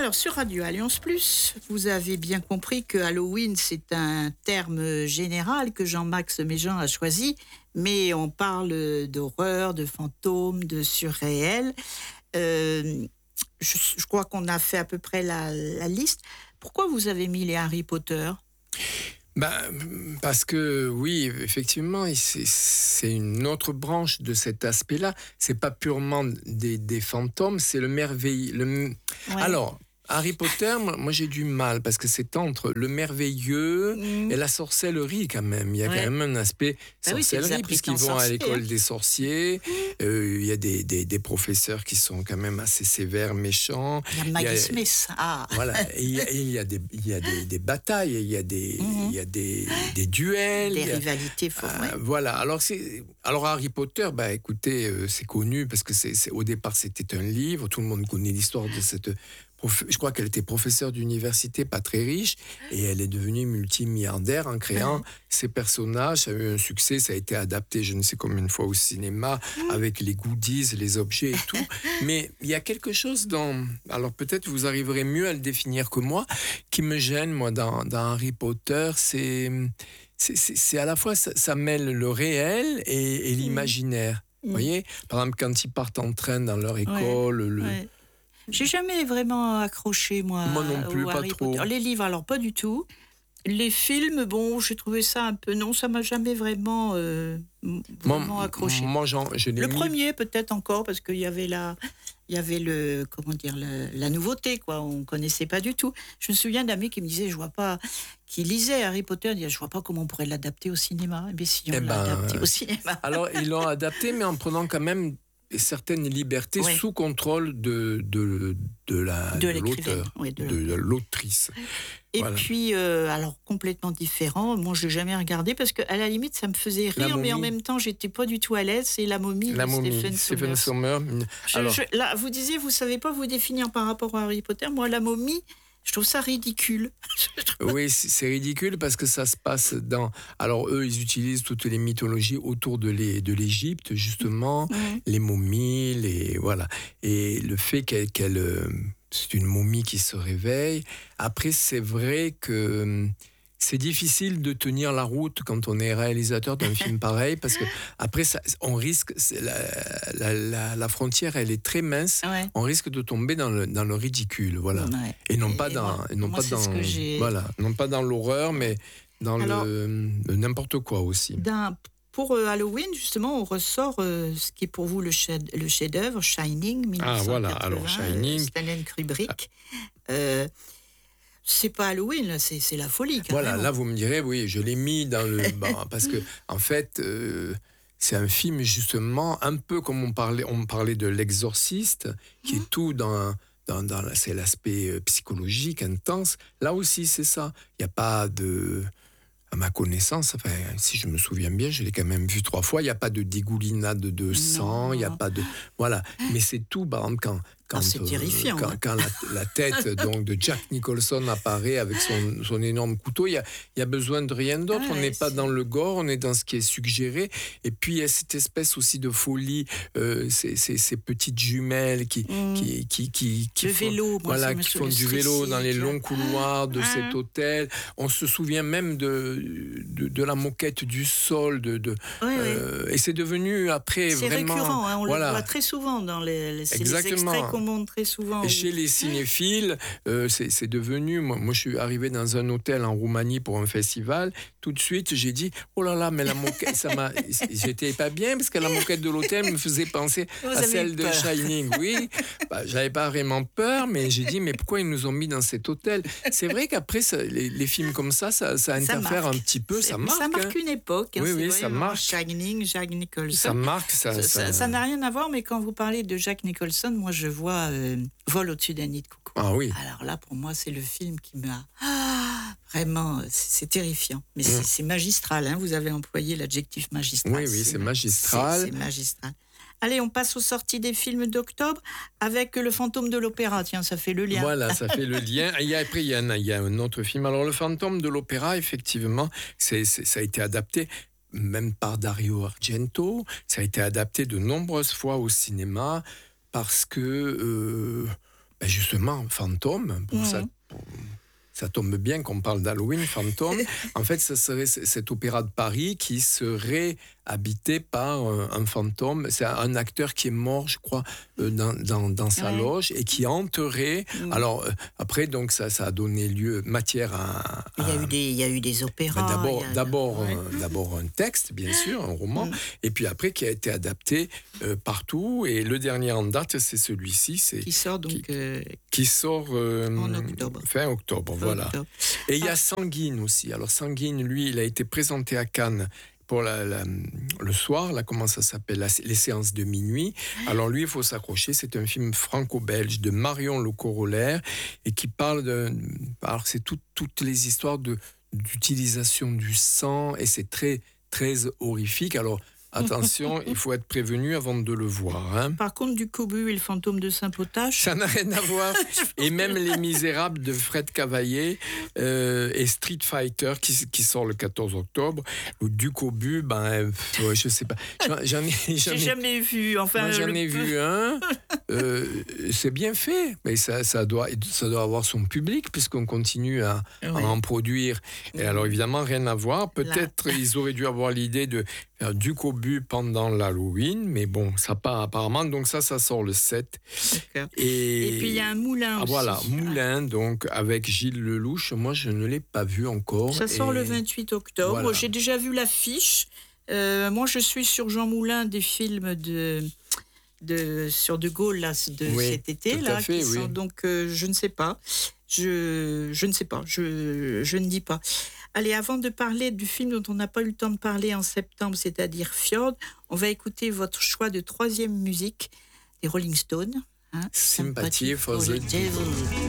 Alors, sur Radio Alliance Plus, vous avez bien compris que Halloween, c'est un terme général que Jean-Max Méjean a choisi, mais on parle d'horreur, de fantômes, de surréel. Je crois qu'on a fait à peu près la liste. Pourquoi vous avez mis les Harry Potter ? Parce que oui, effectivement, c'est une autre branche de cet aspect-là. C'est pas purement des fantômes, c'est le merveilleux. Ouais. Alors, Harry Potter, moi j'ai du mal parce que c'est entre le merveilleux et la sorcellerie quand même. Il y a quand même un aspect sorcellerie puisqu'ils vont à l'école des sorciers. Il y a des professeurs qui sont quand même assez sévères, méchants. Il y a Maggie Smith. Voilà. Il y a des batailles, il y a des duels, des rivalités fortes. Voilà. Alors Harry Potter, écoutez, c'est connu parce que au départ c'était un livre. Tout le monde connaît l'histoire de cette. Je crois qu'elle était professeure d'université, pas très riche, et elle est devenue multimilliardaire en créant ces personnages. Ça a eu un succès, ça a été adapté je ne sais combien de fois au cinéma, avec les goodies, les objets et tout. Mais il y a quelque chose alors peut-être vous arriverez mieux à le définir que moi, qui me gêne, moi, dans Harry Potter, c'est à la fois, ça mêle le réel et l'imaginaire. Vous voyez ? Par exemple, quand ils partent en train dans leur école, J'ai jamais vraiment accroché, moi non plus, pas Harry trop. Potter. Les livres, alors pas du tout. Les films, j'ai trouvé ça un peu... Non, ça m'a jamais vraiment accroché. Moi, je l'ai le premier, peut-être encore, parce qu'il y avait la nouveauté, quoi. On connaissait pas du tout. Je me souviens d'amis qui me disaient, qui lisaient Harry Potter, disaient, je vois pas comment on pourrait l'adapter au cinéma. Mais si on l'a adapté au cinéma. Alors, ils l'ont adapté, mais en prenant quand même certaines libertés sous contrôle de l'auteur, de l'autrice. Et puis, alors complètement différent, moi je l'ai jamais regardé parce qu'à la limite ça me faisait rire, mais en même temps j'étais pas du tout à l'aise, c'est La momie de Stephen Sommers. Là, vous disiez, vous savez pas vous définir par rapport à Harry Potter, moi La momie, je trouve ça ridicule. Oui, c'est ridicule parce que ça se passe dans... Alors eux, ils utilisent toutes les mythologies autour de l'Égypte, justement, les momies, voilà. Et le fait c'est une momie qui se réveille. Après, c'est vrai que c'est difficile de tenir la route quand on est réalisateur d'un film pareil, parce que après, on risque... La frontière, elle est très mince. Ouais. On risque de tomber dans le ridicule, voilà. Ouais. Et non pas dans l'horreur, mais dans le n'importe quoi aussi. Pour Halloween, justement, on ressort ce qui est pour vous le chef-d'œuvre, Shining, 1980, voilà, alors Shining. Stanley Kubrick. C'est pas Halloween, là, c'est la folie. Carrément. Voilà, là, vous me direz, oui, je l'ai mis dans le... parce que, en fait, c'est un film, justement, un peu comme on parlait de L'Exorciste, qui est tout c'est l'aspect psychologique, intense. Là aussi, c'est ça. Il n'y a pas de... À ma connaissance, enfin, si je me souviens bien, je l'ai quand même vu 3 fois. Il n'y a pas de dégoulinade de sang, il n'y a pas de... Voilà. Mais c'est tout, par exemple, c'est terrifiant. Quand la tête donc, de Jack Nicholson apparaît avec son énorme couteau, il y a besoin de rien d'autre. On n'est pas dans le gore, on est dans ce qui est suggéré. Et puis, il y a cette espèce aussi de folie, ces petites jumelles qui font du vélo dans les longs couloirs de cet hôtel. On se souvient même de la moquette du sol. Et c'est devenu après c'est vraiment... C'est récurrent, on le voit très souvent dans les extraits qu'on montre très souvent. Et chez les cinéphiles, c'est devenu... Moi, je suis arrivé dans un hôtel en Roumanie pour un festival. Tout de suite, j'ai dit, oh là là, mais la moquette, j'étais pas bien parce que la moquette de l'hôtel me faisait penser à celle de Shining. Oui, j'avais pas vraiment peur, mais j'ai dit, mais pourquoi ils nous ont mis dans cet hôtel ? C'est vrai qu'après, les films comme ça interfère un petit peu, ça marque. Ça marque une époque. Oui, ça marque. Shining, Jack Nicholson. Ça marque. Ça n'a rien à voir, mais quand vous parlez de Jack Nicholson, moi je vois Vol au-dessus d'un nid de coucou. Ah oui. Alors là, pour moi, c'est le film qui m'a... vraiment, c'est terrifiant. Mais c'est magistral, hein, vous avez employé l'adjectif magistral. Oui, c'est magistral. C'est magistral. Allez, on passe aux sorties des films d'octobre avec Le Fantôme de l'Opéra. Tiens, ça fait le lien. Voilà, ça fait le lien. Et après, il y a un autre film. Alors, Le Fantôme de l'Opéra, effectivement, ça a été adapté même par Dario Argento. Ça a été adapté de nombreuses fois au cinéma parce que... justement, Fantôme, ça tombe bien qu'on parle d'Halloween, Fantôme. En fait, ce serait cet opéra de Paris qui serait habité par un fantôme. C'est un acteur qui est mort, je crois, dans sa loge et qui hanterait. Alors, après, donc, ça a donné matière à... Il y a eu des opéras. D'abord un texte, bien sûr, un roman, et puis après, qui a été adapté partout. Et le dernier en date, c'est celui-ci. Qui sort donc... Qui sort en octobre. Fin octobre, voilà. Et il y a Sanguine aussi. Alors, Sanguine, lui, il a été présenté à Cannes pour le soir, là, comment ça s'appelle, les séances de minuit. Alors lui, il faut s'accrocher, c'est un film franco-belge de Marion Le Corollaire et qui parle alors c'est toutes les histoires d'utilisation du sang et c'est très, très horrifique. Alors, attention, il faut être prévenu avant de le voir. Hein. Par contre, du Cobu et le fantôme de Saint-Potache... Ça n'a rien à voir. Et même Les Misérables de Fred Cavaillé et Street Fighter qui sort le 14 octobre. Du Cobu, je sais pas. J'ai jamais vu. Enfin, moi, j'en ai vu un. C'est bien fait. Mais ça doit avoir son public puisqu'on continue à en produire. Et alors, évidemment, rien à voir. Peut-être ils auraient dû avoir l'idée de faire du Cobu pendant l'Halloween, mais bon, ça part apparemment, donc ça sort le 7. Et puis il y a un Moulin aussi. Voilà, Moulin, donc avec Gilles Lelouch, moi je ne l'ai pas vu encore. Ça sort le 28 octobre, voilà. J'ai déjà vu l'affiche. Moi je suis sur Jean Moulin des films sur De Gaulle là, cet été. Là, fait, qui sont, donc je ne sais pas. Je ne sais pas, je ne dis pas. Allez, avant de parler du film dont on n'a pas eu le temps de parler en septembre, c'est-à-dire Fjord, on va écouter votre choix de troisième musique des Rolling Stones. Sympathy for the Devil.